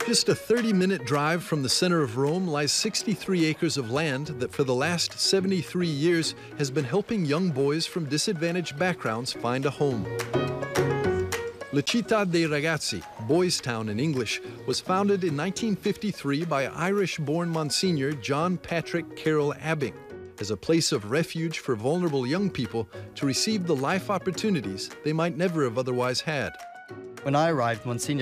Just a 30-minute drive from the center of Rome lies 63 acres of land that for the last 73 years has been helping young boys from disadvantaged backgrounds find a home. La Città dei Ragazzi, Boys Town in English, was founded in 1953 by Irish-born Monsignor John Patrick Carroll Abbing as a place of refuge for vulnerable young people to receive the life opportunities they might never have otherwise had. When I arrived, Monsignor